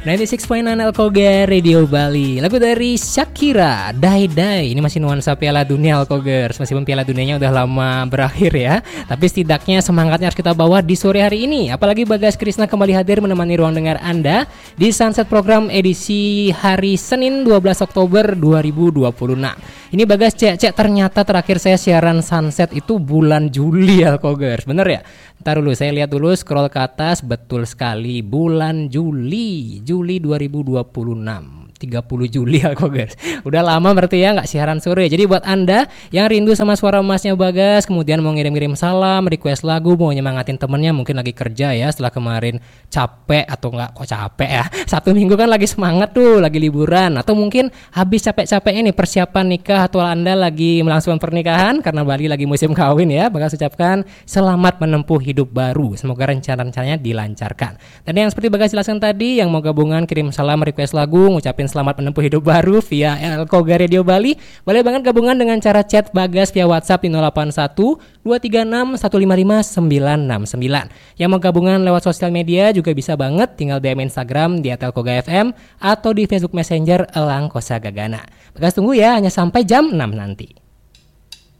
96.9 Alkoger Radio Bali. Lagu dari Shakira, Dai Dai. Ini masih nuansa Piala Dunia Alkogers. Meskipun Piala Dunianya udah lama berakhir ya, tapi setidaknya semangatnya harus kita bawa di sore hari ini. Apalagi Bagas Krisna kembali hadir menemani ruang dengar Anda di Sunset Program edisi hari Senin 12 Oktober 2026. Ini Bagas cek ternyata terakhir saya siaran Sunset itu bulan Juli Alkogers. Bener ya? Ntar dulu saya lihat dulu, scroll ke atas, betul sekali bulan Juli 2026. 30 Juli Alkogers. Udah lama berarti ya nggak siaran sore. Jadi buat Anda yang rindu sama suara emasnya Bagas, kemudian mau ngirim-ngirim salam, request lagu, mau nyemangatin temennya, mungkin lagi kerja ya setelah kemarin capek atau nggak kok capek ya. Sabtu Minggu kan lagi semangat tuh, lagi liburan, atau mungkin habis capek-capeknya nih persiapan nikah, atau Anda lagi melangsungkan pernikahan karena Bali lagi musim kawin ya. Bagas ucapkan selamat menempuh hidup baru. Semoga rencana-rencananya dilancarkan. Dan yang seperti Bagas jelaskan tadi, yang mau gabungan kirim salam, request lagu, ngucapin selamat menempuh hidup baru via Alkoger Radio Bali, boleh banget gabungan dengan cara chat Bagas via WhatsApp di 081 236 155 969. Yang mau gabungan lewat sosial media juga bisa banget, tinggal DM Instagram di @alkoga_fm atau di Facebook Messenger Elang Kosa Gagana. Bagas tunggu ya, hanya sampai jam 6 nanti.